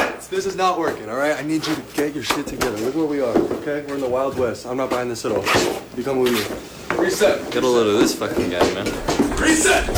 What? This is not working, all right? I need you to get your shit together. Look where we are, okay? We're in the Wild West. I'm not buying this at all. You come with me. Reset. Get a load of this fucking guy, man. Reset!